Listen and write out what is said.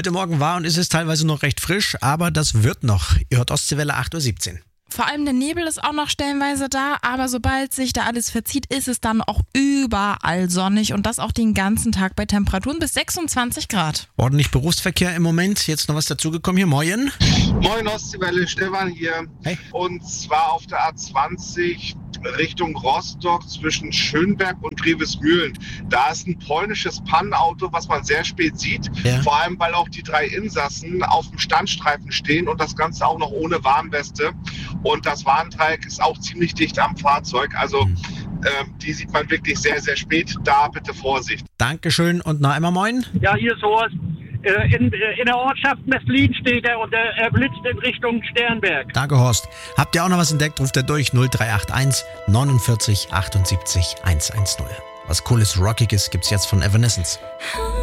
Heute Morgen war und ist es teilweise noch recht frisch, aber das wird noch. Ihr hört Ostseewelle 8.17 Uhr. Vor allem der Nebel ist auch noch stellenweise da, aber sobald sich da alles verzieht, ist es dann auch überall sonnig und das auch den ganzen Tag bei Temperaturen bis 26 Grad. Ordentlich Berufsverkehr im Moment. Jetzt noch was dazugekommen hier. Moin. Moin Ostseewelle, Stefan hier. Hey. Und zwar auf der A20 Richtung Rostock zwischen Schönberg und Grevesmühlen. Da ist ein polnisches Pannenauto, was man sehr spät sieht. Ja. Vor allem, weil auch die 3 Insassen auf dem Standstreifen stehen und das Ganze auch noch ohne Warnweste. Und das Warndreieck ist auch ziemlich dicht am Fahrzeug. Also die sieht man wirklich sehr, sehr spät. Da bitte Vorsicht. Dankeschön und noch einmal moin. Ja, hier ist Horst. In der Ortschaft Mestlin steht er und er blitzt in Richtung Sternberg. Danke, Horst. Habt ihr auch noch was entdeckt? Ruft er durch 0381 49 78 110. Was Cooles, Rockiges gibt's jetzt von Evanescence.